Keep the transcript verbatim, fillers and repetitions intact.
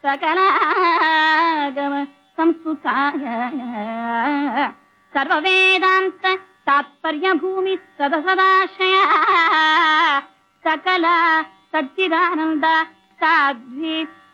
सकलागम संस्कृताय सर्ववेदान्त तात्पर्य भूमि सदसदाशय सकल सच्चिदानन्द साध्वी